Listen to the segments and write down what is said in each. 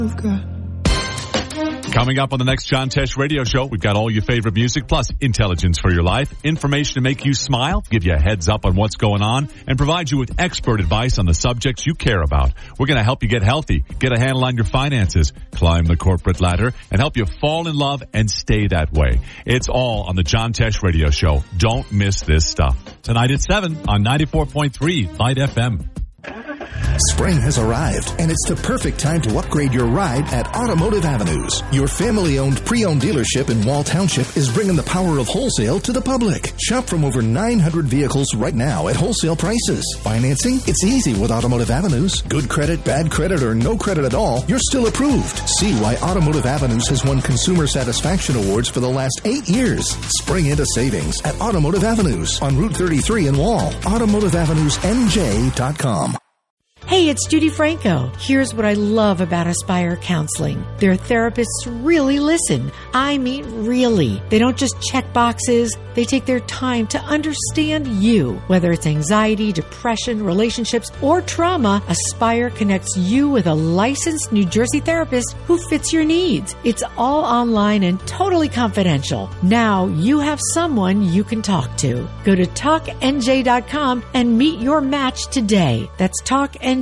Coming up on the next John Tesh radio show, we've got all your favorite music plus intelligence for your life, information to make you smile, give you a heads up on what's going on, and provide you with expert advice on the subjects you care about. We're going to help you get healthy, get a handle on your finances, climb the corporate ladder, and help you fall in love and stay that way. It's all on the John Tesh radio show. Don't miss this stuff. Tonight at 7 on 94.3 Light FM. Spring has arrived, and it's the perfect time to upgrade your ride at Automotive Avenues. Your family-owned, pre-owned dealership in Wall Township is bringing the power of wholesale to the public. Shop from over 900 vehicles right now at wholesale prices. Financing? It's easy with Automotive Avenues. Good credit, bad credit, or no credit at all, you're still approved. See why Automotive Avenues has won Consumer Satisfaction Awards for the last 8 years. Spring into savings at Automotive Avenues on Route 33 in Wall. AutomotiveAvenuesNJ.com. Hey, it's Judy Franco. Here's what I love about Aspire Counseling. Their therapists really listen. I mean, really. They don't just check boxes. They take their time to understand you. Whether it's anxiety, depression, relationships, or trauma, Aspire connects you with a licensed New Jersey therapist who fits your needs. It's all online and totally confidential. Now you have someone you can talk to. Go to TalkNJ.com and meet your match today. That's TalkNJ.com.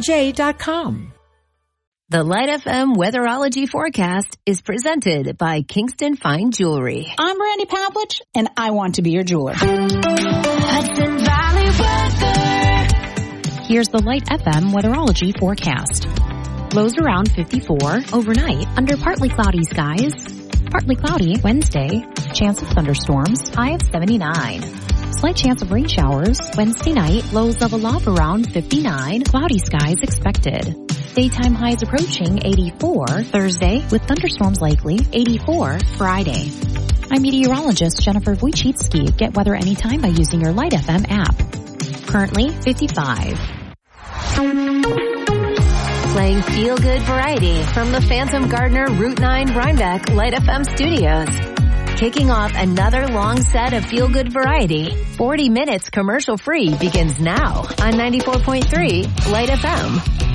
The Light FM Weatherology Forecast is presented by Kingston Fine Jewelry. I'm Randy Pavlich, and I want to be your jeweler. Hudson Valley weather. Here's the Light FM Weatherology Forecast. Lows around 54 overnight under partly cloudy skies. Partly cloudy Wednesday. Chance of thunderstorms. High of 79. Slight chance of rain showers. Wednesday night, lows level off around 59. Cloudy skies expected. Daytime highs approaching 84 Thursday with thunderstorms likely. 84 Friday. I'm meteorologist Jennifer Wojcicki. Get weather anytime by using your Light FM app. Currently 55. Playing feel-good variety from the Phantom Gardner Route 9 Rhinebeck Light FM studios. Kicking off another long set of feel-good variety, 40 minutes commercial-free begins now on 94.3 Light FM.